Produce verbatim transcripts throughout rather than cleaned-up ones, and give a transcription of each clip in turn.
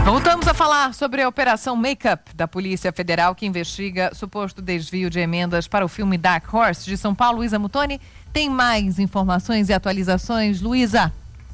Voltamos a falar sobre a Operação Make-up da Polícia Federal, que investiga suposto desvio de emendas para o filme Dark Horse de São Paulo. Luísa Mutoni tem mais informações e atualizações. Luísa.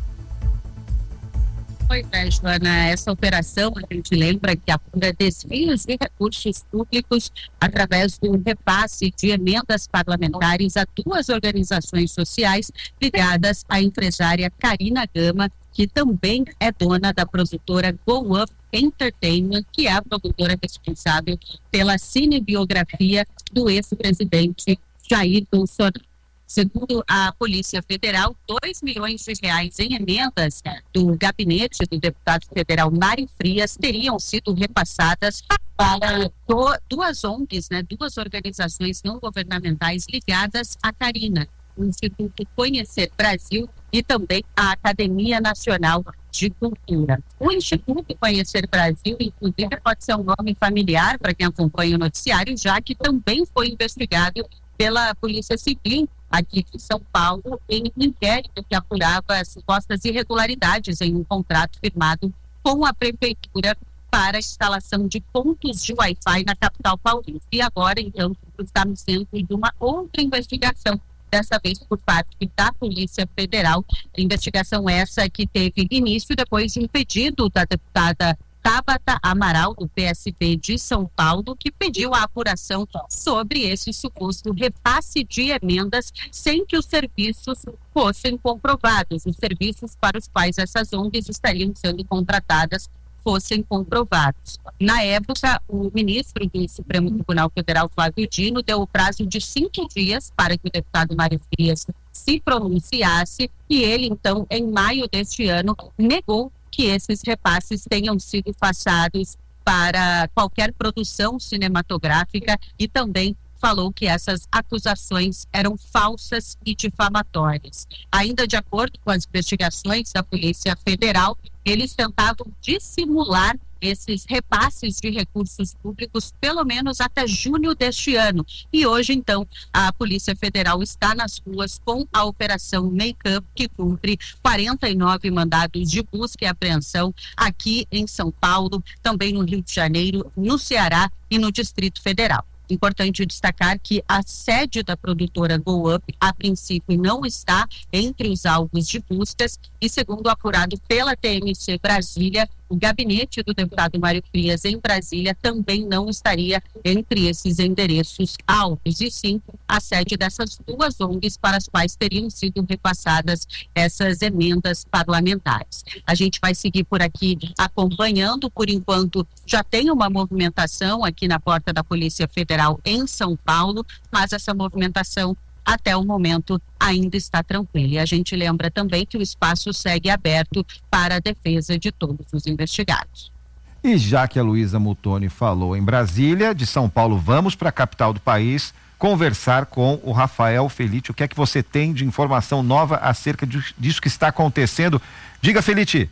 Pois é, Joana, essa operação, a gente lembra que apura desvios de recursos públicos através do repasse de emendas parlamentares a duas organizações sociais ligadas à empresária Karina Gama, que também é dona da produtora Go Up Entertainment, que é a produtora responsável pela cinebiografia do ex-presidente Jair Bolsonaro. Segundo a Polícia Federal, dois milhões de reais em emendas do gabinete do deputado federal Mário Frias teriam sido repassadas para duas O N Gs, né, duas organizações não governamentais ligadas à Karina, o Instituto Conhecer Brasil e também a Academia Nacional de Cultura. O Instituto Conhecer Brasil, inclusive, pode ser um nome familiar para quem acompanha o noticiário, já que também foi investigado pela Polícia Civil aqui de São Paulo em um inquérito que apurava supostas irregularidades em um contrato firmado com a Prefeitura para a instalação de pontos de Wi-Fi na capital paulista. E agora, então, está no centro de uma outra investigação, dessa vez por parte da Polícia Federal. Investigação essa que teve início depois de um pedido da deputada Tabata Amaral, do P S B de São Paulo, que pediu a apuração sobre esse suposto repasse de emendas sem que os serviços fossem comprovados. Os serviços para os quais essas O N Gs estariam sendo contratadas fossem comprovados. Na época, o ministro do Supremo Tribunal Federal, Flávio Dino, deu o prazo de cinco dias para que o deputado Mário Frias se pronunciasse e ele, então, em maio deste ano, negou que esses repasses tenham sido passados para qualquer produção cinematográfica e também falou que essas acusações eram falsas e difamatórias. Ainda de acordo com as investigações da Polícia Federal, eles tentavam dissimular esses repasses de recursos públicos pelo menos até junho deste ano. E hoje, então, a Polícia Federal está nas ruas com a Operação Make-up, que cumpre quarenta e nove mandados de busca e apreensão aqui em São Paulo, também no Rio de Janeiro, no Ceará e no Distrito Federal. Importante destacar que a sede da produtora Go Up, a princípio, não está entre os alvos de buscas e, segundo apurado pela T M C Brasília, o gabinete do deputado Mário Frias em Brasília também não estaria entre esses endereços alvos, e sim a sede dessas duas O N Gs para as quais teriam sido repassadas essas emendas parlamentares. A gente vai seguir por aqui acompanhando. Por enquanto, já tem uma movimentação aqui na porta da Polícia Federal em São Paulo, mas essa movimentação até o momento ainda está tranquila. E a gente lembra também que o espaço segue aberto para a defesa de todos os investigados. E já que a Luísa Mutoni falou em Brasília, de São Paulo vamos para a capital do país conversar com o Rafael Felite. O que é que você tem de informação nova acerca disso que está acontecendo? Diga, Felite.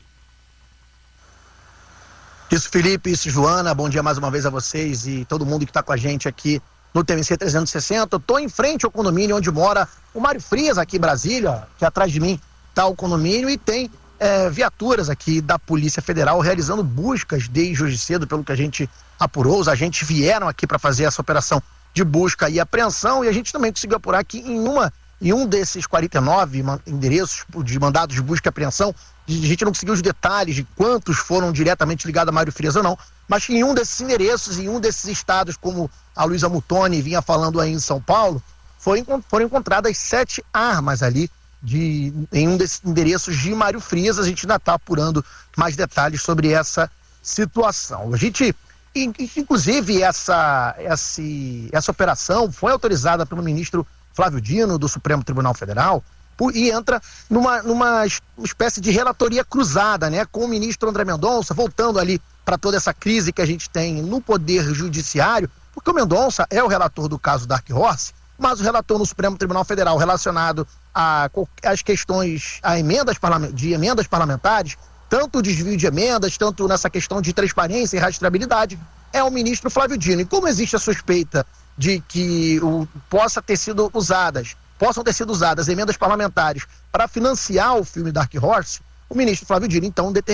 Isso, Felipe, isso, Joana, bom dia mais uma vez a vocês e todo mundo que está com a gente aqui no T M C trezentos e sessenta. Eu tô em frente ao condomínio onde mora o Mário Frias, aqui em Brasília, que atrás de mim está o condomínio, e tem é, viaturas aqui da Polícia Federal realizando buscas desde hoje cedo, pelo que a gente apurou. Os agentes vieram aqui para fazer essa operação de busca e apreensão, e a gente também conseguiu apurar que em uma em um desses quarenta e nove endereços de mandados de busca e apreensão, a gente não conseguiu os detalhes de quantos foram diretamente ligados a Mário Frias ou não, mas que em um desses endereços, em um desses estados, como a Luísa Mutoni vinha falando aí em São Paulo, foi, foram encontradas sete armas ali de, em um desses endereços de Mário Frias. A gente ainda está apurando mais detalhes sobre essa situação. A gente, inclusive, essa, essa, essa operação foi autorizada pelo ministro Flávio Dino, do Supremo Tribunal Federal, e entra numa, numa espécie de relatoria cruzada, né, com o ministro André Mendonça, voltando ali para toda essa crise que a gente tem no Poder Judiciário, porque o Mendonça é o relator do caso Dark Horse, mas o relator no Supremo Tribunal Federal relacionado às questões a emendas de emendas parlamentares, tanto o desvio de emendas, tanto nessa questão de transparência e rastreabilidade, é o ministro Flávio Dino. E como existe a suspeita de que o, possa ter sido usadas, possam ter sido usadas emendas parlamentares para financiar o filme Dark Horse, o ministro Flávio Dino, então, determinou